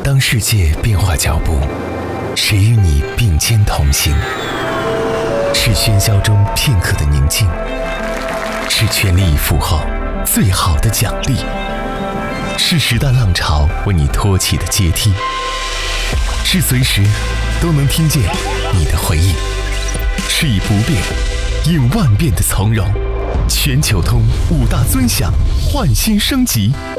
当世界变化脚步，谁与你并肩同行？是喧嚣中片刻的宁静，是全力以赴后最好的奖励，是时代浪潮为你托起的阶梯，是随时都能听见你的回应，是以不变应万变的从容。全球通5大尊享，焕新升级，